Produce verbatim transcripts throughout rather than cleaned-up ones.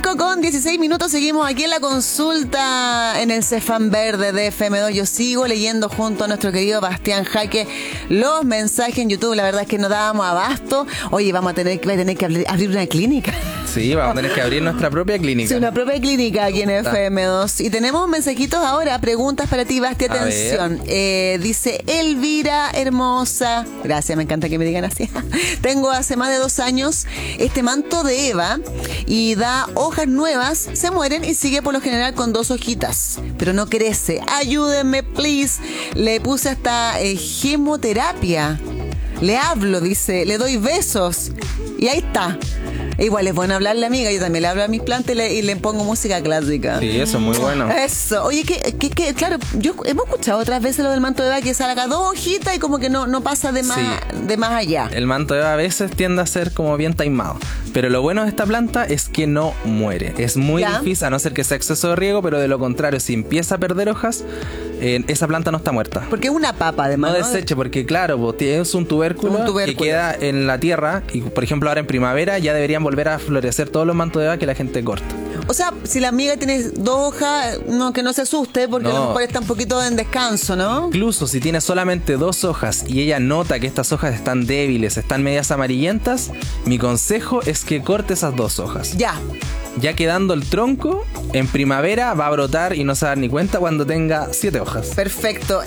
cinco con dieciséis minutos, seguimos aquí en la consulta en el Cefam Verde de F M dos. Yo sigo leyendo junto a nuestro querido Bastián Jaque los mensajes en YouTube. La verdad es que no dábamos abasto. Oye, vamos a tener, va a tener que abrir una clínica. Sí, vamos a tener que abrir nuestra propia clínica. Sí, una propia clínica aquí en F M dos. Y tenemos mensajitos ahora, preguntas para ti, Basti, atención. Eh, dice Elvira, hermosa. Gracias, me encanta que me digan así. Tengo hace más de dos años este manto de Eva y da hojas nuevas, se mueren y sigue por lo general con dos hojitas, pero no crece. Ayúdenme, please. Le puse hasta eh, gemoterapia. Le hablo, dice, le doy besos y ahí está. Igual es bueno hablarle, amiga. Yo también le hablo a mis plantas y le, y le pongo música clásica. Sí, eso es muy bueno. Eso. Oye, que, que, que claro, yo hemos escuchado otras veces lo del manto de Eva, que salga dos hojitas y como que no, no pasa de más, sí. de más allá. El manto de Eva a veces tiende a ser como bien taimado. Pero lo bueno de esta planta es que no muere. Es muy ¿Ya? difícil, a no ser que sea exceso de riego, pero de lo contrario, si empieza a perder hojas, eh, esa planta no está muerta. Porque es una papa, además. No, ¿no? deseche, porque claro, es un tubérculo, un tubérculo que queda en la tierra y, por ejemplo, ahora en primavera ya deberían volver a florecer todos los mantos de Eva que la gente corta. O sea, si la amiga tiene dos hojas, no, que no se asuste porque no. a lo mejor está un poquito en descanso, ¿no? Incluso si tiene solamente dos hojas y ella nota que estas hojas están débiles, están medias amarillentas, mi consejo es que corte esas dos hojas. Ya. Ya quedando el tronco, en primavera va a brotar y no se va a dar ni cuenta cuando tenga siete hojas. Perfecto.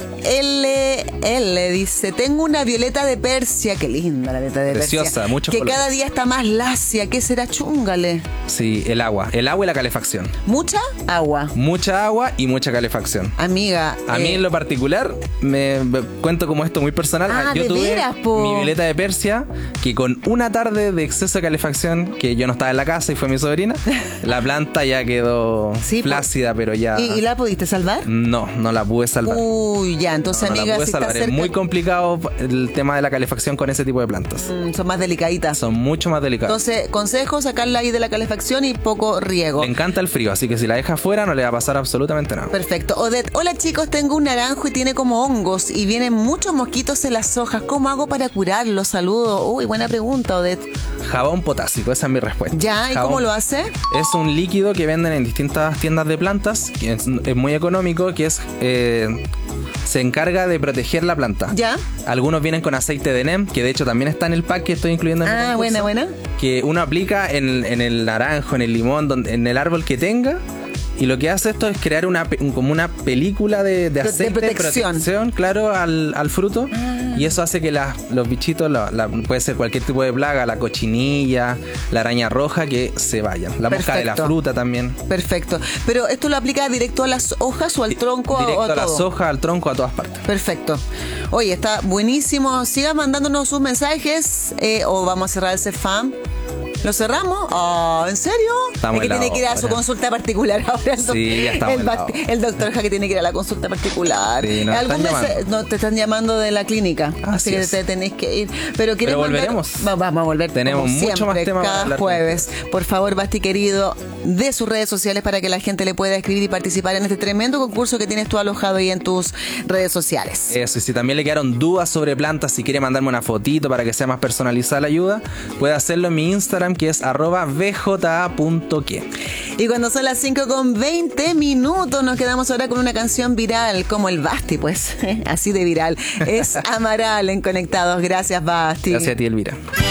L, L dice, tengo una violeta de Persia. Qué linda la violeta de Preciosa, Persia. mucho Que color. cada día está más lacia. ¿Qué será? Chúngale. Sí, el agua. El agua y la calefacción. ¿Mucha agua? Mucha agua y mucha calefacción. Amiga. A eh... mí en lo particular, me, me cuento como esto muy personal. Ah, yo ¿de tuve veras, po? mi violeta de Persia, que con una tarde de exceso de calefacción, que yo no estaba en la casa y fue mi sobrina, la planta ya quedó sí, flácida, pero ya... ¿Y, ¿Y la pudiste salvar? No, no la pude salvar. Uy, ya, entonces, no, no amiga, la pude si salvar. está cerca... Es muy complicado el tema de la calefacción con ese tipo de plantas. Mm, son más delicaditas. Son mucho más delicadas. Entonces, consejo, sacarla ahí de la calefacción y poco riego. Le encanta el frío, así que si la deja afuera no le va a pasar absolutamente nada. Perfecto. Odette, hola chicos, tengo un naranjo y tiene como hongos y vienen muchos mosquitos en las hojas. ¿Cómo hago para curarlo? Saludos. Uy, buena pregunta, Odette. Jabón potásico, esa es mi respuesta. Ya, ¿y Jabón cómo lo hace? Es un líquido que venden en distintas tiendas de plantas, que es, es muy económico, que es eh, se encarga de proteger la planta. Ya. Algunos vienen con aceite de neem, que de hecho también está en el pack que estoy incluyendo en el Ah, buena, buena. Que uno aplica en, en el naranjo, en el limón, donde, en el árbol que tenga. Y lo que hace esto es crear una como una película de, de aceite, de protección, protección claro, al, al fruto. Ah. Y eso hace que la, los bichitos, la, la, puede ser cualquier tipo de plaga, la cochinilla, la araña roja, que se vayan. La mosca de la fruta también. Perfecto. Pero ¿esto lo aplica directo a las hojas o al tronco? Directo o a, a todo? las hojas, al tronco, a todas partes. Perfecto. Oye, está buenísimo. Sigan mandándonos sus mensajes eh, o vamos a cerrar el Cefam. ¿Lo cerramos? Oh, ¿en serio? Estamos es que tiene que ir a su consulta particular ahora. El, sí, ya estamos el, Basti, el doctor Jaque tiene que ir a la consulta particular. Sí, no, ¿Algún mes no te están llamando de la clínica? Así, así que es. te tenés que ir. Pero, Pero volveremos. Mandar? Vamos a volver. Tenemos como mucho siempre, más temas cada para hablar. jueves. Por favor, Basti querido, de sus redes sociales para que la gente le pueda escribir y participar en este tremendo concurso que tienes tú alojado ahí en tus redes sociales. Eso, y si también le quedaron dudas sobre plantas, si quiere mandarme una fotito para que sea más personalizada la ayuda, puede hacerlo en mi Instagram, que es arroba b j a punto que. Y cuando son las cinco con veinte minutos, nos quedamos ahora con una canción viral, como el Basti, pues, así de viral. Es Amaral en Conectados. Gracias, Basti. Gracias a ti, Elvira.